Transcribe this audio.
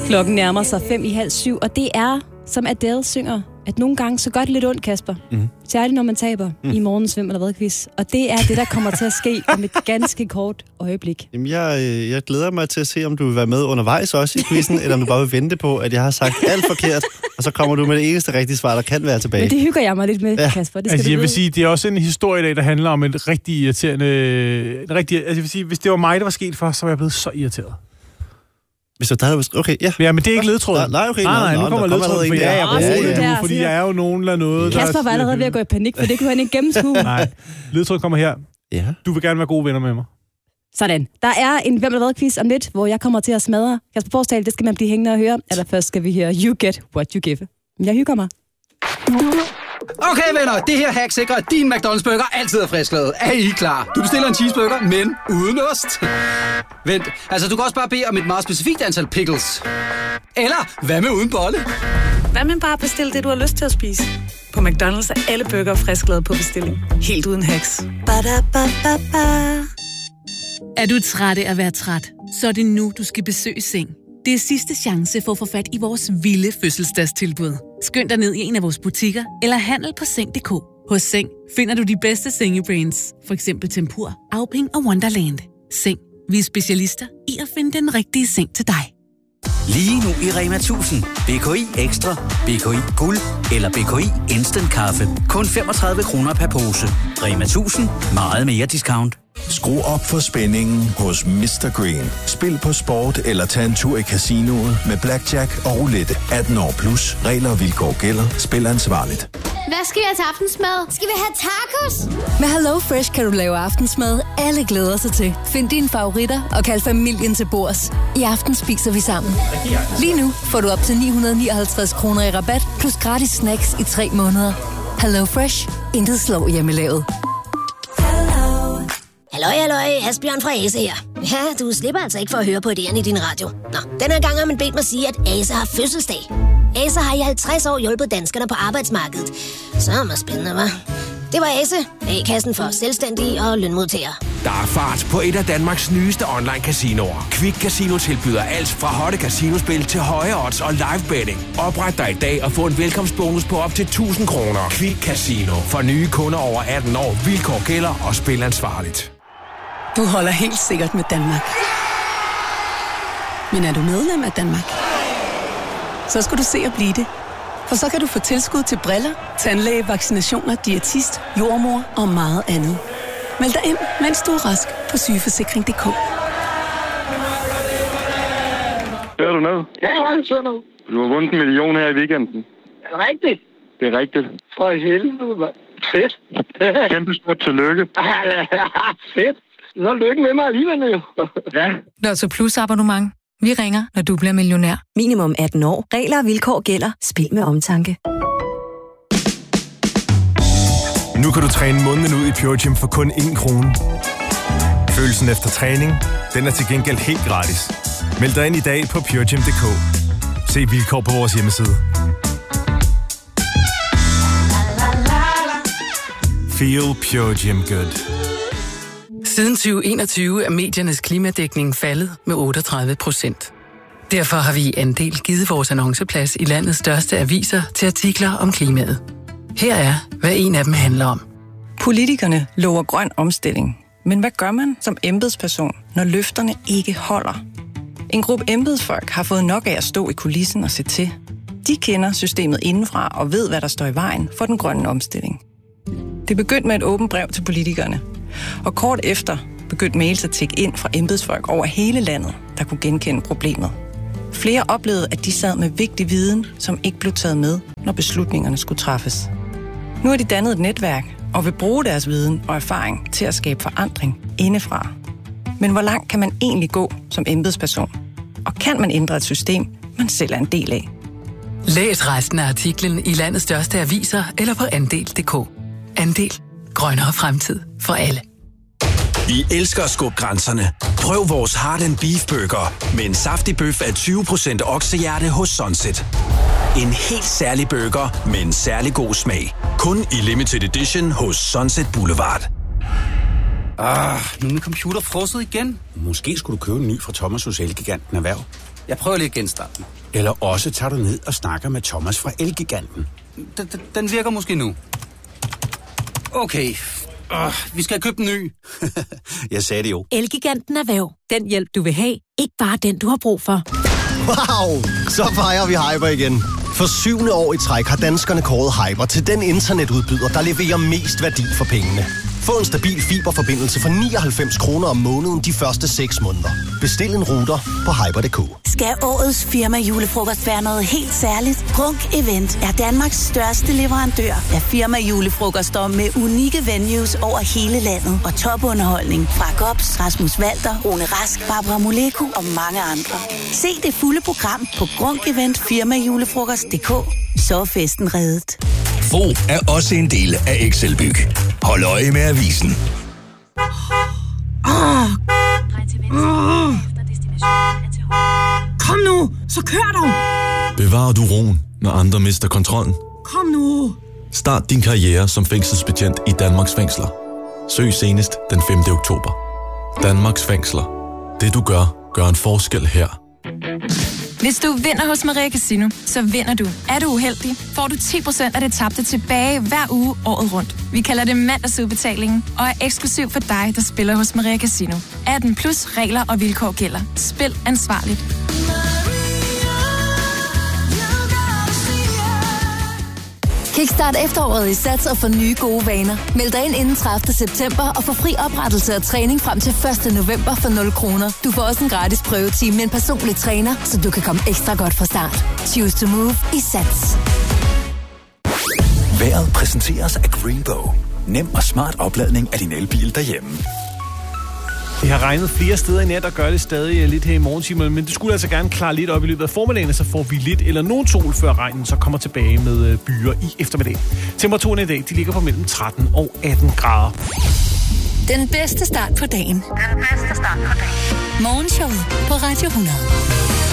Klokken nærmer sig 6:55, og det er, som Adele synger, at nogle gange så gør det lidt ondt, Kasper. Særligt når man taber i morgens svøm eller hvad-quiz. Og det er det, der kommer til at ske om et ganske kort øjeblik. Jamen, jeg glæder mig til at se, om du vil være med undervejs også i quizzen, eller om du bare vil vente på, at jeg har sagt alt forkert, og så kommer du med det eneste rigtige svar, der kan være tilbage. Men det hygger jeg mig lidt med, Kasper. Det skal altså, jeg vil sige, det er også en historie i dag, der handler om et rigtig irriterende... altså, jeg vil sige, hvis det var mig, der var sket for, så var jeg blevet så irriteret. Hvis du der okay, ja. Ja, men det er ikke ledtråden. Nej, okay. Nej, nu kommer ledtråden, fordi jeg er jo nogen eller noget. Kasper var allerede ved at gå i panik, for det kunne han ikke gennemskue. Nej, ledtråden kommer her. Ja. Du vil gerne være gode venner med mig. Sådan. Der er en Hvem der hvad quiz om lidt, hvor jeg kommer til at smadre Kasper Forsdal. Det skal man blive hængende og høre. Allerførst skal vi høre You Get What You Give. Jeg hygger mig. Okay venner, det her hack sikrer, at din McDonald's burger altid er frisklavet. Er I klar? Du bestiller en cheeseburger, men uden ost. Vent, altså du kan også bare bede om et meget specifikt antal pickles. Eller hvad med uden bolle? Hvad med bare bestille det, du har lyst til at spise? På McDonald's er alle burger frisklavet på bestilling. Helt uden hacks. Ba-da-ba-ba-ba. Er du træt af at være træt? Så er det nu, du skal besøge Seng. Det er sidste chance for at få fat i vores vilde fødselsdagstilbud. Skynd dig ned i en af vores butikker, eller handle på Seng.dk. Hos Seng finder du de bedste sengebrands, for eksempel Tempur, Auping og Wonderland. Seng. Vi er specialister i at finde den rigtige seng til dig. Lige nu i Rema 1000. BKI Ekstra, BKI Guld eller BKI Instant Kaffe. Kun 35 kroner per pose. Rema 1000. Meget mere discount. Skru op for spændingen hos Mr. Green. Spil på sport eller tag en tur i casinoet med blackjack og roulette. 18 år plus. Regler og vilkår gælder. Spil ansvarligt. Hvad skal vi have til aftensmad? Skal vi have tacos? Med Hello Fresh kan du lave aftensmad, alle glæder sig til. Find dine favoritter og kald familien til bords. I aften spiser vi sammen. Lige nu får du op til 959 kroner i rabat, plus gratis snacks i 3 måneder. Hello Fresh. Intet slår hjemmelavet. Halløj, Asbjørn fra Ase her. Ja, du slipper altså ikke for at høre på idéerne i din radio. Nå, den her gang har man bedt mig sige, at Ase har fødselsdag. Ase har i 50 år hjulpet danskerne på arbejdsmarkedet. Så er det spændende, hva'? Det var Ase, A-kassen for selvstændige og lønmodtagere. Der er fart på et af Danmarks nyeste online casinoer. Quick Casino tilbyder alt fra hotte casinospil til høje odds og live betting. Opret dig i dag og få en velkomstbonus på op til 1000 kroner. Quick Casino. For nye kunder over 18 år. Vilkår gælder og spil ansvarligt. Du holder helt sikkert med Danmark. Men er du medlem af Danmark? Så skal du se at blive det. For så kan du få tilskud til briller, tandlæge, vaccinationer, diætist, jordmor og meget andet. Meld dig ind, mens du er rask på sygeforsikring.dk. Hører du noget? Ja, jeg hører noget. Du har vundet 1 million her i weekenden. Er det rigtigt? Det er rigtigt. For helvede, mand. Fedt. Kæmpe stort tillykke. Fedt. Så lykke med mig alligevel jo. Ja. Lotto Plus abonnement. Vi ringer, når du bliver millionær. Minimum 18 år. Regler og vilkår gælder. Spil med omtanke. Nu kan du træne måneden ud i Pure Gym for kun 1 krone. Følelsen efter træning, den er til gengæld helt gratis. Meld dig ind i dag på puregym.dk. Se vilkår på vores hjemmeside. Feel Pure Gym good. Siden 2021 er mediernes klimadækning faldet med 38%. Derfor har vi i Andel givet vores annonceplads i landets største aviser til artikler om klimaet. Her er, hvad en af dem handler om. Politikerne lover grøn omstilling. Men hvad gør man som embedsperson, når løfterne ikke holder? En gruppe embedsfolk har fået nok af at stå i kulissen og se til. De kender systemet indenfra og ved, hvad der står i vejen for den grønne omstilling. Det begyndte med et åbent brev til politikerne. Og kort efter begyndte mails at tikke ind fra embedsfolk over hele landet, der kunne genkende problemet. Flere oplevede, at de sad med vigtig viden, som ikke blev taget med, når beslutningerne skulle træffes. Nu har de dannet et netværk og vil bruge deres viden og erfaring til at skabe forandring indefra. Men hvor langt kan man egentlig gå som embedsperson? Og kan man ændre et system, man selv er en del af? Læs resten af artiklen i landets største aviser eller på Andel.dk. Andel. Grønnere fremtid for alle. Vi elsker at skubbe grænserne. Prøv vores Heart & Beef Burger med en saftig bøf af 20% oksehjerte hos Sunset. En helt særlig burger med en særlig god smag. Kun i limited edition hos Sunset Boulevard. Nu er min computer frosset igen. Måske skulle du købe en ny fra Thomas hos Elgiganten Erhverv. Jeg prøver lige at genstarte den. Eller også tager du ned og snakker med Thomas fra Elgiganten. Den virker måske nu. Okay. Vi skal købe en ny. Jeg sagde det jo. Elgiganten Erhverv. Den hjælp, du vil have. Ikke bare den, du har brug for. Wow! Så fejrer vi Hyper igen. For 7. år i træk har danskerne kåret Hyper til den internetudbyder, der leverer mest værdi for pengene. Få en stabil fiberforbindelse for 99 kroner om måneden de første 6 måneder. Bestil en router på hyper.dk. Skal årets firma julefrokost være noget helt særligt? Grunk Event er Danmarks største leverandør af firma julefrokoster med unikke venues over hele landet og topunderholdning fra Gops, Rasmus Walter, Rune Rask, Barbara Moleko og mange andre. Se det fulde program på grunkevent-firmajulefrokost.dk. Så er festen reddet. Fo er også en del af Excelbyg. Hold øje med avisen. Kom nu, så kør dog! Bevarer du roen, når andre mister kontrollen? Kom nu! Start din karriere som fængselsbetjent i Danmarks fængsler. Søg senest den 5. oktober. Danmarks fængsler. Det du gør, gør en forskel her. Hvis du vinder hos Maria Casino, så vinder du. Er du uheldig, får du 10% af det tabte tilbage hver uge året rundt. Vi kalder det mandagsudbetalingen og er eksklusiv for dig, der spiller hos Maria Casino. 18 plus regler og vilkår gælder. Spil ansvarligt. Kickstart efteråret i Sats og få nye gode vaner. Meld dig ind inden 30. september og få fri oprettelse og træning frem til 1. november for 0 kroner. Du får også en gratis prøvetime med en personlig træner, så du kan komme ekstra godt fra start. Choose to move i Sats. Vejret præsenteres af Greenbow. Nem og smart opladning af din elbil derhjemme. Det har regnet flere steder i nat og gør det stadig lidt her i morgentimerne, men det skulle altså gerne klare lidt op i løbet af formiddagen, så får vi lidt eller nogen sol, før regnen så kommer tilbage med byer i eftermiddag. Temperaturen i dag, de ligger på mellem 13 og 18 grader. Den bedste start på dagen. Morgenshowet på Radio 100.